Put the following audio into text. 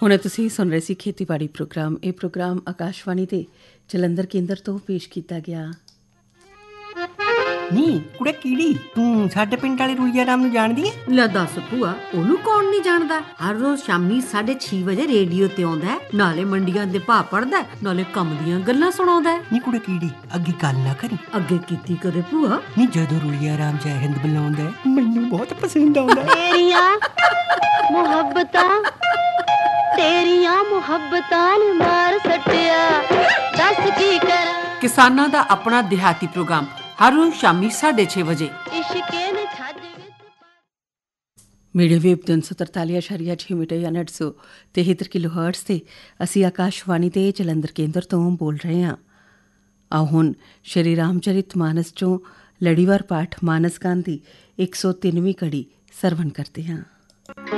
ਹੁਣੇ ਤੁਸੀਂ ਸੁਣ ਰਹੇ ਸੀ ਖੇਤੀਬਾੜੀ ਪ੍ਰੋਗਰਾਮ। ਇਹ ਪ੍ਰੋਗਰਾਮ ਆਕਾਸ਼ਵਾਣੀ ਦੇ ਜਲੰਧਰ ਕੇਂਦਰ ਤੋਂ ਪੇਸ਼ ਕੀਤਾ ਗਿਆ। ਨੀ ਕੁੜੇ ਕੀੜੀ, ਤੂੰ ਸਾਡੇ ਪਿੰਡ ਵਾਲੇ ਰੂਈਆ ਰਾਮ ਨੂੰ ਜਾਣਦੀ ਹੈ? ਲੈ ਦੱਸ ਭੂਆ, ਉਹਨੂੰ ਕੌਣ ਨਹੀਂ ਜਾਣਦਾ। ਹਰ ਰੋਜ਼ ਸ਼ਾਮੀ 6:30 ਵਜੇ ਰੇਡੀਓ ਤੇ ਆਉਂਦਾ ਹੈ, ਨਾਲੇ ਮੰਡੀਆਂ ਦੇ ਭਾਅ ਪੜਦਾ, ਨਾਲੇ ਕੰਮ ਦੀਆਂ ਗੱਲਾਂ ਸੁਣਾਉਂਦਾ। ਨੀ ਕੁੜੇ ਕੀੜੀ, ਅੱਗੇ ਗੱਲ ਨਾ ਕਰੀ। ਅੱਗੇ ਕੀਤੀ ਕਦੇ ਭੂਆ? ਨੀ ਜਦੋਂ ਰੂਈਆ ਰਾਮ ਜੈ ਹਿੰਦ ਬੁਲਾਉਂਦਾ ਮੈਨੂੰ ਬਹੁਤ ਪਸੰਦ ਆਉਂਦਾ। ਤੇਰੀਆਂ ਮੁਹੱਬਤਾਂ ਨੇ ਮਾਰ ਸੱਟਿਆ, ਦੱਸ ਕੀ ਕਰਾਂ। ਕਿਸਾਨਾਂ ਦਾ ਆਪਣਾ ਦਿਹਾਤੀ ਪ੍ਰੋਗਰਾਮ ਹਰ ਰੋਜ਼ ਸ਼ਾਮੀ 6:30 ਵਜੇ। ਮੀਡੀਅਮ ਵੇਵ 343.6 ਮੀਟਰ ਜਾਂ 973 ਕਿਲੋਹਰਟਜ਼ ਤੇ ਅਸੀਂ ਆਕਾਸ਼ਵਾਣੀ ਦੇ ਜਲੰਧਰ ਕੇਂਦਰ ਤੋਂ ਬੋਲ ਰਹੇ ਹਾਂ। ਆਓ ਹੁਣ ਸ਼੍ਰੀ ਰਾਮਚਰਿਤ ਮਾਨਸ ਚੋਂ ਲੜੀਵਾਰ ਪਾਠ ਮਾਨਸ ਗਾਨ ਦੀ 103ਵੀਂ ਕੜੀ ਸਰਵਣ ਕਰਦੇ ਹਾਂ।